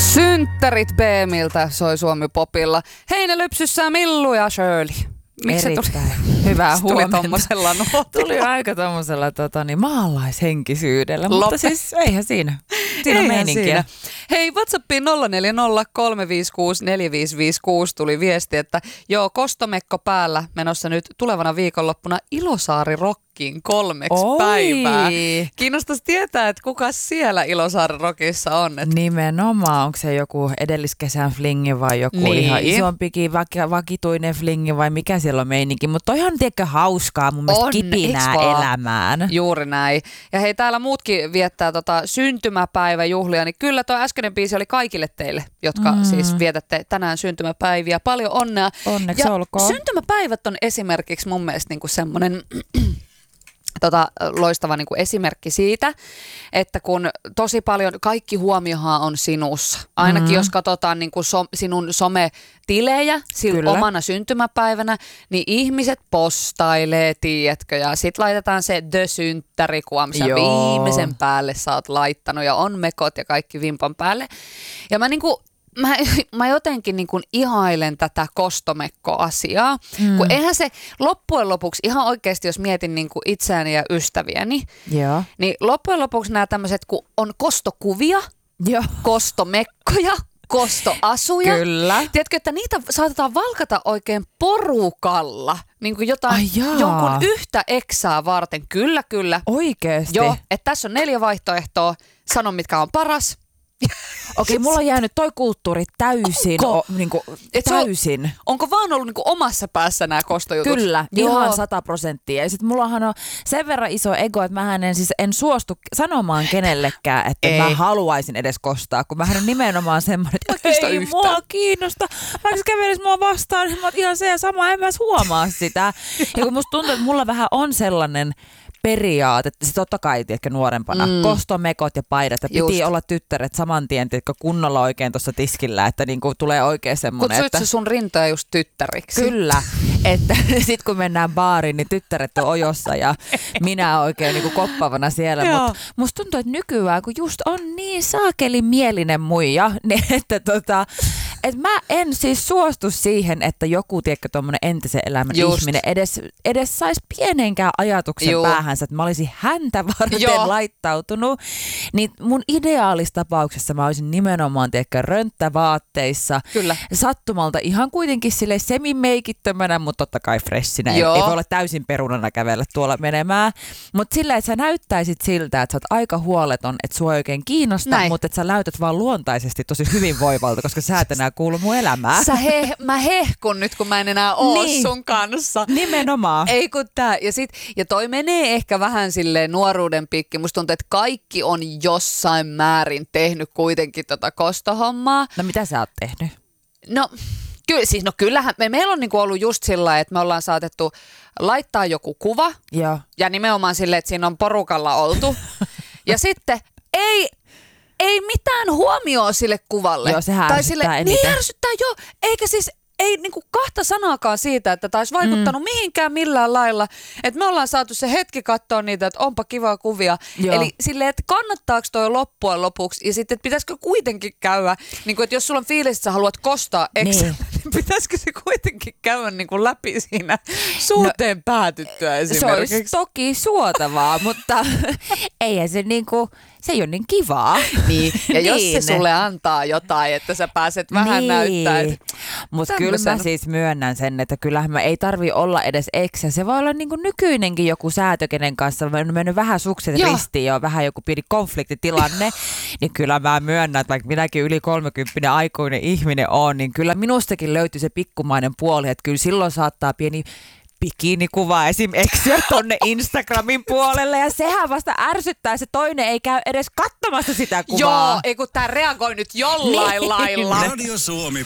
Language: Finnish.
Synttärit BMiltä soi Suomi Popilla. Heinälypsyssä Millu ja Shirley. Miksi se tuli? Hyvää huomenta. Tuli tommosella nuotilla. Tuli aika tommosella maalaishenkisyydellä, mutta siis eihän siinä. Siinä on meininkiä. Hei, WhatsAppiin 0403564556 tuli viesti, että joo, kostomekko päällä menossa nyt tulevana viikonloppuna Ilosaari Rockiin 3 päivää. Kiinnostaisi tietää, että kuka siellä Ilosaari Rockissa on. Että... Nimenomaan, onko se joku edelliskesän flingi vai joku ihan isompikin vakituinen flingi vai mikä siellä on meininki. Mutta toihan tiedäkö hauskaa mun mielestä kipinää elämään. Juuri näin. Ja hei, täällä muutkin viettää syntymäpäiväjuhlia, niin kyllä toi äskeinen biisi oli kaikille teille, jotka siis vietätte tänään syntymäpäiviä. Paljon onnea. Onneksi olkoon. Syntymäpäivät on esimerkiksi mun mielestä niinku semmoinen... loistava niin kuin esimerkki siitä, että kun tosi paljon, kaikki huomiohan on sinussa. Ainakin jos katsotaan niin kuin sinun sometilejä omana syntymäpäivänä, niin ihmiset postailee, tiedätkö, ja sit laitetaan se synttäri, kun sä viimeisen päälle sä oot laittanut, ja on mekot ja kaikki vimpan päälle. Ja mä niinku Mä jotenkin niin kuin ihailen tätä kostomekko-asiaa, kun eihän se loppujen lopuksi ihan oikeasti, jos mietin niin kuin itseäni ja ystäviäni, niin loppujen lopuksi nämä tämmöiset, kun on kostokuvia, kostomekkoja, kostoasuja. Kyllä. Tiedätkö, että niitä saatetaan valkata oikein porukalla, niin kuin jonkun yhtä eksää varten. Kyllä. Oikeesti? Joo, että tässä on 4 vaihtoehtoa, sano mitkä on paras. Okei, mulla on jäänyt toi kulttuuri täysin. Täysin. Onko vaan ollut niinku omassa päässä nämä kostojutut? Kyllä, ihan 100%. Ja sit mullahan on sen verran iso ego, että mähän en suostu sanomaan kenellekään, että mä haluaisin edes kostaa, kun mähän on nimenomaan semmoinen, että ei mua kiinnosta. Vaikka kävelis mua vastaan, niin mä oon ihan se ja sama, en mä edes huomaa sitä. Ja kun musta tuntuu, että mulla vähän on sellainen periaate, että se totta kai, tiedätkö, nuorempana, kostomekot ja paidat, ja piti olla tyttäret saman tien, tiedätkö, kunnolla oikein tuossa tiskillä, että niinku tulee oikein semmoinen, että... Kutsuit sun rintoja just tyttäriksi? Kyllä, että sit kun mennään baariin, niin tyttäret on ojossa ja minä oikein niinku koppaavana siellä, mutta musta tuntuu, että nykyään, kun just on niin saakeli mielinen muija, niin että mä en siis suostu siihen, että joku, tiedätkö, tommonen entisen elämän ihminen edes saisi pienenkään ajatuksen päähänsä, että mä olisin häntä varten laittautunut. Niin mun ideaalistapauksessa mä olisin nimenomaan, tiedätkö, rönttävaatteissa. Kyllä. Sattumalta ihan kuitenkin sille semi-meikittömänä, mutta totta kai freshinä. Ei voi olla täysin perunana kävellä tuolla menemään. Mutta sillä, että sä näyttäisit siltä, että sä oot aika huoleton, että sua oikein kiinnostaa, mutta että sä näytät vaan luontaisesti tosi hyvinvoivalta, koska sä et enää kuulu mun elämään. Mä hehkun nyt, kun mä en enää oo sun kanssa. Nimenomaan. Ei kun tää. Ja toi menee ehkä vähän silleen nuoruuden piikki. Musta tuntuu, että kaikki on jossain määrin tehnyt kuitenkin tota kostohommaa. No mitä sä oot tehnyt? No kyllähän meillä on niinku ollut just sillä lailla, että me ollaan saatettu laittaa joku kuva. Ja nimenomaan silleen, että siinä on porukalla oltu. Ja sitten ei mitään huomioon sille kuvalle. Joo, se ärsyttää eniten. Niin ärsyttää, eikä siis ei niinku kahta sanaakaan siitä, että tämä olisi vaikuttanut mihinkään millään lailla. Että me ollaan saatu se hetki katsoa niitä, että onpa kivaa kuvia. Eli silleen, että kannattaako toi loppujen lopuksi ja sitten, että pitäisikö kuitenkin käydä, niin kuin, että jos sulla on fiilis, että sä haluat kostaa niin pitäisikö se kuitenkin käydä niin kuin läpi siinä suuteen päätyttyä esimerkiksi? Se olisi toki suotavaa, mutta eihän se niinku... Se ei ole niin kivaa. Niin. Ja jos se sulle antaa jotain, että sä pääset vähän näyttää. Mutta kyllä mä siis myönnän sen, että kyllähän mä ei tarvi olla edes eksä. Se voi olla niin kuin nykyinenkin joku säätö, kenen kanssa on mennyt vähän sukset ristiin ja on vähän joku pieni konfliktitilanne. Niin kyllä mä myönnän, että vaikka minäkin yli 30 aikuinen ihminen on, niin kyllä minustakin löytyy se pikkumainen puoli, että kyllä silloin saattaa pieni bikinikuva esim. Eksyä tonne Instagramin puolelle ja sehän vasta ärsyttää, se toinen ei käy edes katsomassa sitä kuvaa. Joo, ei kun tää reagoi nyt jollain lailla. Radio Suomi